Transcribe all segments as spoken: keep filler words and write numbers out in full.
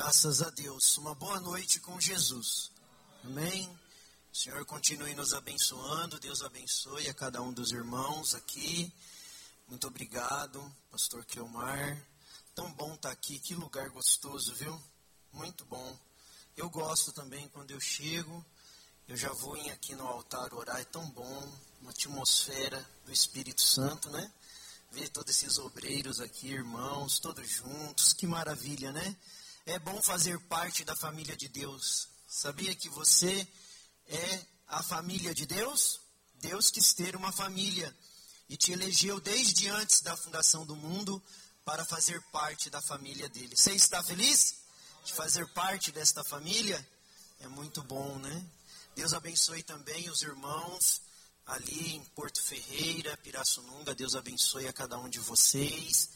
Graças a Deus. Uma boa noite com Jesus. Amém? O Senhor continue nos abençoando. Deus abençoe a cada um dos irmãos aqui. Muito obrigado, pastor Cleomar. Tão bom estar aqui. Que lugar gostoso, viu? Muito bom. Eu gosto também quando eu chego. Eu já vou em aqui no altar orar. É tão bom. Uma atmosfera do Espírito Santo, né? Ver todos esses obreiros aqui, irmãos, todos juntos. Que maravilha, né? É bom fazer parte da família de Deus. Sabia que você é a família de Deus? Deus quis ter uma família e te elegeu desde antes da fundação do mundo para fazer parte da família dele. Você está feliz de fazer parte desta família? É muito bom, né? Deus abençoe também os irmãos ali em Porto Ferreira, Pirassununga. Deus abençoe a cada um de vocês.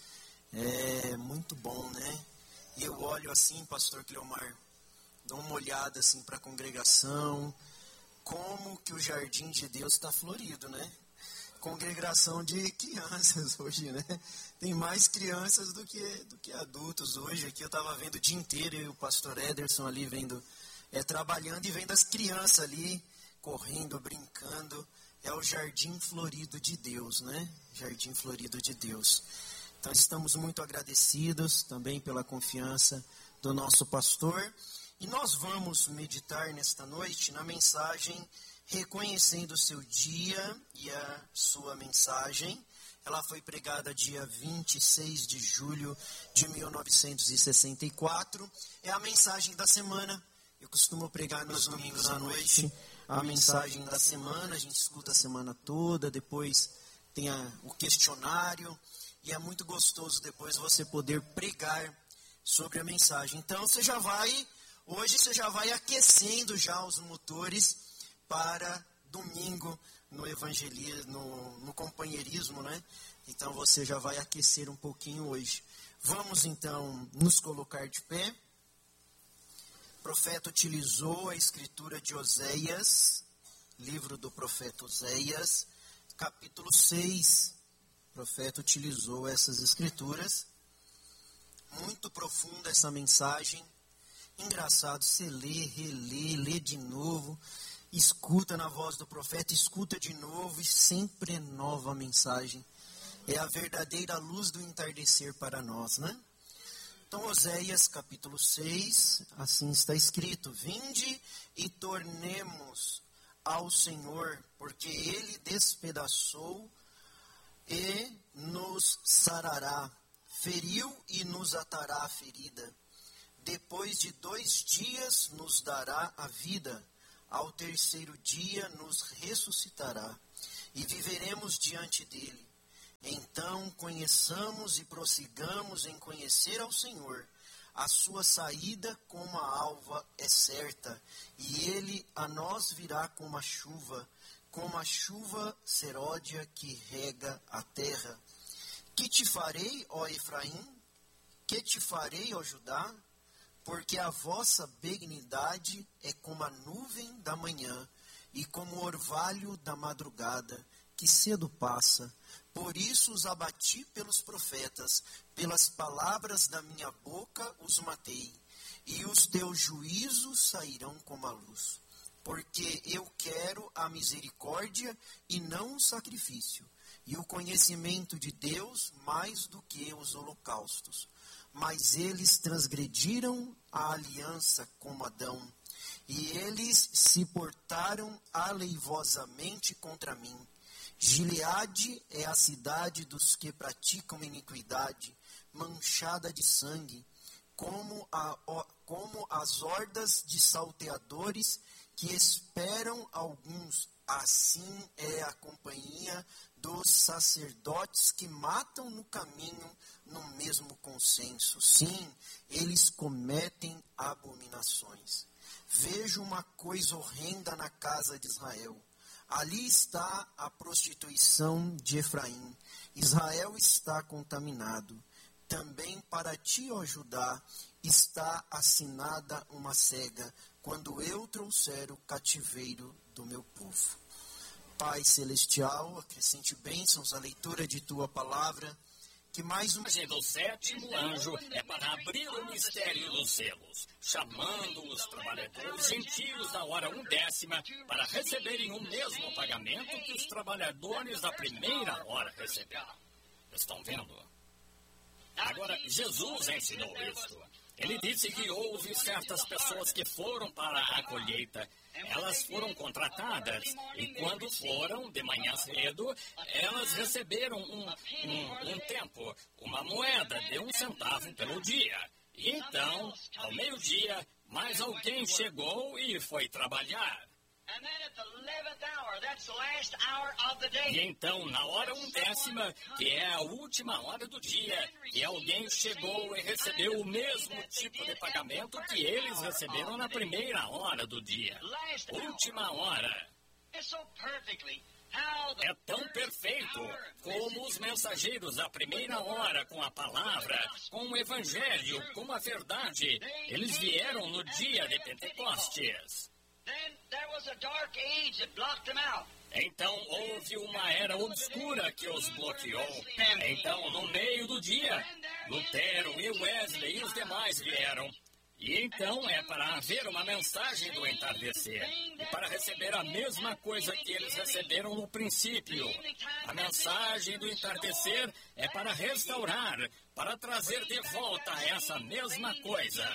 É muito bom, né? E eu olho assim, pastor Cleomar, dou uma olhada assim para a congregação, como que o jardim de Deus está florido, né? Congregação de crianças hoje, né? Tem mais crianças do que, do que adultos hoje. Aqui eu estava vendo o dia inteiro, eu e o pastor Ederson ali vendo, é, trabalhando e vendo as crianças ali, correndo, brincando. É o jardim florido de Deus, né? Jardim florido de Deus. Então, estamos muito agradecidos também pela confiança do nosso pastor. E nós vamos meditar nesta noite na mensagem Reconhecendo o Seu Dia e a Sua Mensagem. Ela foi pregada dia vinte e seis de julho de mil novecentos e sessenta e quatro. É a mensagem da semana. Eu costumo pregar nos domingos à noite a mensagem da semana. A gente escuta a semana toda, depois tem a, o questionário. E é muito gostoso depois você poder pregar sobre a mensagem. Então, você já vai, hoje você já vai aquecendo já os motores para domingo no evangelismo, no, no companheirismo, né? Então, você já vai aquecer um pouquinho hoje. Vamos, então, nos colocar de pé. O profeta utilizou a escritura de Oséias, livro do profeta Oséias, capítulo seis. O profeta utilizou essas escrituras. Muito profunda essa mensagem. Engraçado, você lê, relê, lê de novo, escuta na voz do profeta, escuta de novo e sempre é nova a mensagem. É a verdadeira luz do entardecer para nós, né? Então, Oséias capítulo seis, assim está escrito: Vinde e tornemos ao Senhor, porque Ele despedaçou e nos sarará, feriu e nos atará a ferida. Depois de dois dias nos dará a vida, ao terceiro dia nos ressuscitará, e viveremos diante dele. Então conheçamos e prossigamos em conhecer ao Senhor. A sua saída como a alva é certa, e ele a nós virá como a chuva, como a chuva seródia que rega a terra. Que te farei, ó Efraim? Que te farei, ó Judá? Porque a vossa benignidade é como a nuvem da manhã, e como o orvalho da madrugada, que cedo passa. Por isso os abati pelos profetas, pelas palavras da minha boca os matei, e os teus juízos sairão como a luz. Porque eu quero a misericórdia e não o sacrifício, e o conhecimento de Deus mais do que os holocaustos. Mas eles transgrediram a aliança como Adão, e eles se portaram aleivosamente contra mim. Gileade é a cidade dos que praticam iniquidade, manchada de sangue, como, a, como as hordas de salteadores que esperam alguns. Assim é a companhia dos sacerdotes que matam no caminho no mesmo consenso. Sim, eles cometem abominações. Vejo uma coisa horrenda na casa de Israel. Ali está a prostituição de Efraim. Israel está contaminado. Também para ti, ó Judá, está assinada uma cega, quando eu trouxer o cativeiro do meu povo. Pai Celestial, acrescente bênçãos à leitura de Tua palavra, que mais uma... O sétimo anjo é parado abrir o mistério dos selos, chamando os trabalhadores gentios da hora undécima para receberem o mesmo pagamento que os trabalhadores da primeira hora receberam. Estão vendo? Agora, Jesus ensinou isto. Ele disse que houve certas pessoas que foram para a colheita. Elas foram contratadas e quando foram, de manhã cedo, elas receberam um, um, um tempo, uma moeda de um centavo pelo dia. E então, ao meio-dia, mais alguém chegou e foi trabalhar. E então, na hora undécima, que é a última hora do dia, que alguém chegou e recebeu o mesmo tipo de pagamento que eles receberam na primeira hora do dia. Última hora. É tão perfeito como os mensageiros da primeira hora com a palavra, com o evangelho, com a verdade, eles vieram no dia de Pentecostes. Então houve uma era obscura que os bloqueou. Então, no meio do dia, Lutero e Wesley e os demais vieram. E então é para haver uma mensagem do entardecer. E para receber a mesma coisa que eles receberam no princípio. A mensagem do entardecer é para restaurar, para trazer de volta essa mesma coisa.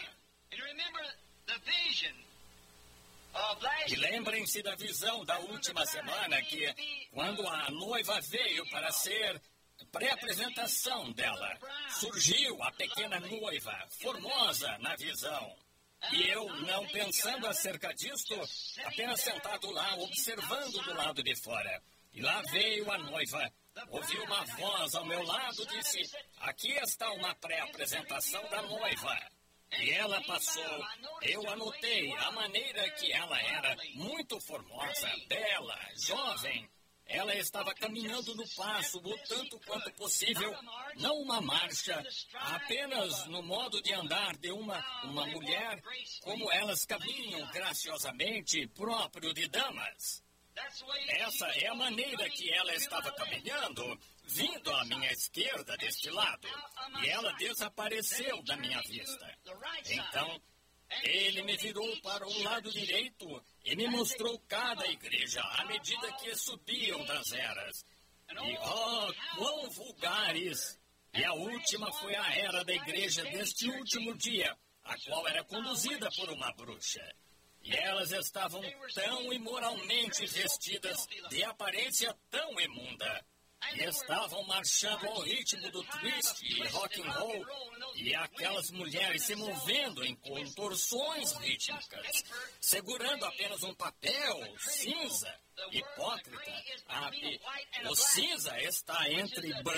E lembrem-se da visão da última semana, que quando a noiva veio para ser pré-apresentação dela, surgiu a pequena noiva, formosa na visão. E eu, não pensando acerca disto, apenas sentado lá, observando do lado de fora. E lá veio a noiva. Ouvi uma voz ao meu lado, disse, aqui está uma pré-apresentação da noiva. E ela passou, eu anotei a maneira que ela era, muito formosa, bela, jovem. Ela estava caminhando no passo, o tanto quanto possível, não uma marcha, apenas no modo de andar de uma, uma mulher, como elas caminham graciosamente, próprio de damas. Essa é a maneira que ela estava caminhando, vindo à minha esquerda deste lado, e ela desapareceu da minha vista. Então, ele me virou para o lado direito e me mostrou cada igreja à medida que subiam das eras. E, oh, quão vulgares! E a última foi a era da igreja deste último dia, a qual era conduzida por uma bruxa. E elas estavam tão imoralmente vestidas, de aparência tão imunda. E estavam marchando ao ritmo do twist e rock and roll, e aquelas mulheres se movendo em contorções rítmicas, segurando apenas um papel cinza, hipócrita. Ah, e o cinza está entre branco